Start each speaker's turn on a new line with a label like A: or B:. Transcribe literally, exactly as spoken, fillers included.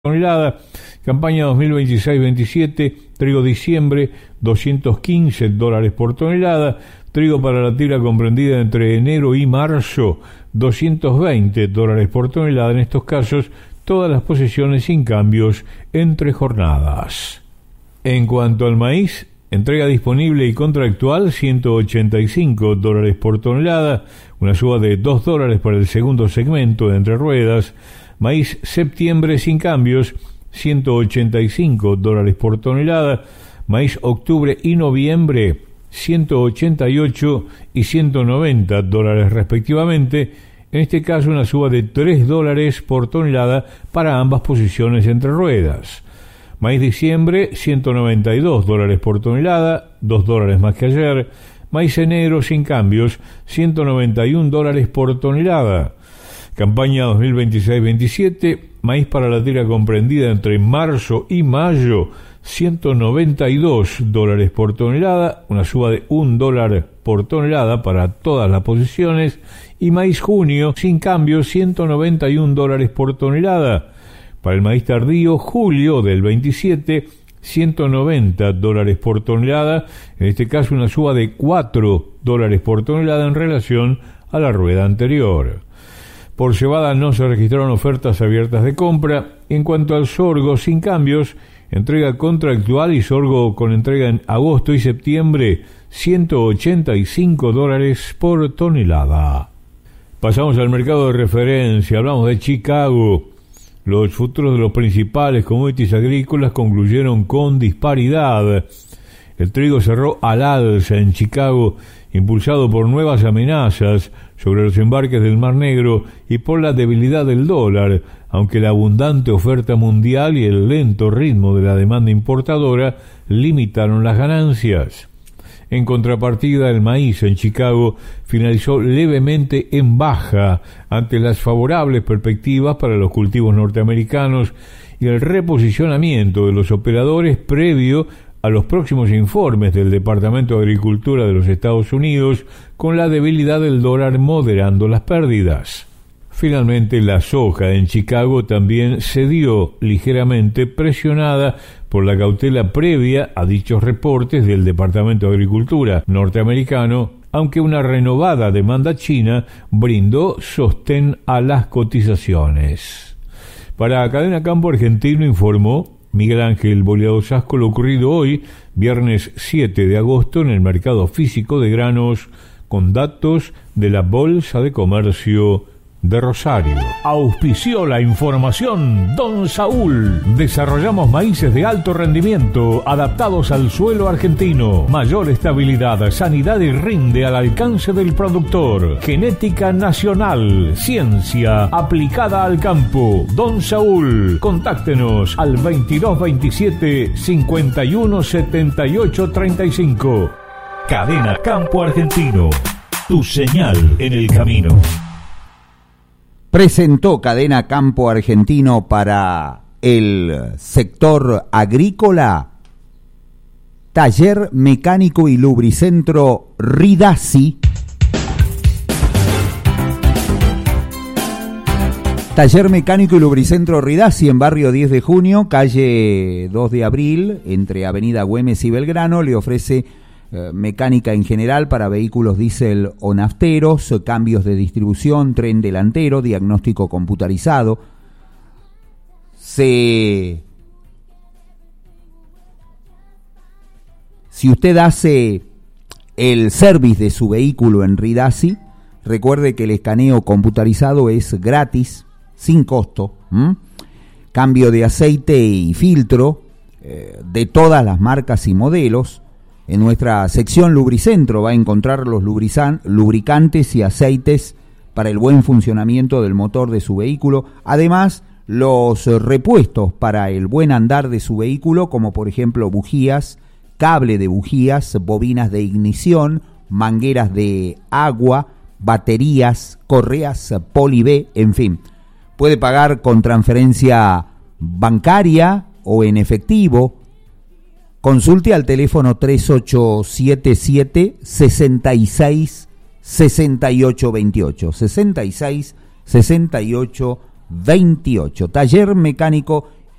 A: tonelada. Campaña dos mil veintiséis veintisiete, trigo diciembre, doscientos quince dólares por tonelada. Trigo para la tira comprendida entre enero y marzo, doscientos veinte dólares por tonelada. En estos casos, todas las posiciones sin cambios entre jornadas. En cuanto al maíz, entrega disponible y contractual, ciento ochenta y cinco dólares por tonelada, una suba de dos dólares para el segundo segmento de entre ruedas. Maíz septiembre sin cambios, ciento ochenta y cinco dólares por tonelada. Maíz octubre y noviembre, ciento ochenta y ocho y ciento noventa dólares respectivamente. En este caso, una suba de tres dólares por tonelada para ambas posiciones entre ruedas. Maíz diciembre, ciento noventa y dos dólares por tonelada, dos dólares más que ayer. Maíz enero sin cambios, ciento noventa y un dólares por tonelada. Campaña dos mil veintiséis veintisiete, maíz para la tira comprendida entre marzo y mayo, ciento noventa y dos dólares por tonelada, una suba de un dólar por tonelada para todas las posiciones. Y maíz junio sin cambios, ciento noventa y un dólares por tonelada. Para el maíz tardío, julio del veintisiete, ciento noventa dólares por tonelada, en este caso una suba de cuatro dólares por tonelada en relación a la rueda anterior. Por cebada no se registraron ofertas abiertas de compra. En cuanto al sorgo sin cambios, entrega contractual y sorgo con entrega en agosto y septiembre, ciento ochenta y cinco dólares por tonelada. Pasamos al mercado de referencia, hablamos de Chicago. Los futuros de los principales commodities agrícolas concluyeron con disparidad. El trigo cerró al alza en Chicago, impulsado por nuevas amenazas sobre los embarques del Mar Negro y por la debilidad del dólar, aunque la abundante oferta mundial y el lento ritmo de la demanda importadora limitaron las ganancias. En contrapartida, el maíz en Chicago finalizó levemente en baja ante las favorables perspectivas para los cultivos norteamericanos y el reposicionamiento de los operadores previo a los próximos informes del Departamento de Agricultura de los Estados Unidos, con la debilidad del dólar moderando las pérdidas. Finalmente, la soja en Chicago también cedió ligeramente, presionada por la cautela previa a dichos reportes del Departamento de Agricultura norteamericano, aunque una renovada demanda china brindó sostén a las cotizaciones. Para Cadena Campo Argentino informó Miguel Ángel Boleado Sasco lo ocurrido hoy, viernes siete de agosto, en el mercado físico de granos, con datos de la Bolsa de Comercio de Rosario. Auspició la información Don Saúl. Desarrollamos maíces de alto rendimiento, adaptados al suelo argentino. Mayor estabilidad, sanidad y rinde al alcance del productor. Genética nacional, ciencia aplicada al campo. Don Saúl, contáctenos al veintidós veintisiete, cincuenta y uno setenta y ocho treinta y cinco. Cadena Campo Argentino, tu señal en el camino.
B: Presentó Cadena Campo Argentino para el sector agrícola Taller Mecánico y Lubricentro Ridasi. Taller Mecánico y Lubricentro Ridasi en barrio diez de junio, calle dos de abril, entre Avenida Güemes y Belgrano, le ofrece Eh, mecánica en general para vehículos diésel o nafteros, cambios de distribución, tren delantero, diagnóstico computarizado. Se... Si usted hace el service de su vehículo en Ridasi, recuerde que el escaneo computarizado es gratis, sin costo. ¿Mm? Cambio de aceite y filtro eh, de todas las marcas y modelos. En nuestra sección Lubricentro va a encontrar los lubrizan, lubricantes y aceites para el buen funcionamiento del motor de su vehículo. Además, los repuestos para el buen andar de su vehículo, como por ejemplo bujías, cable de bujías, bobinas de ignición, mangueras de agua, baterías, correas Poli-B, en fin. Puede pagar con transferencia bancaria o en efectivo. Consulte al teléfono tres ocho siete siete, seis seis, seis ocho dos ocho, seis seis, seis ocho veintiocho. Taller Mecánico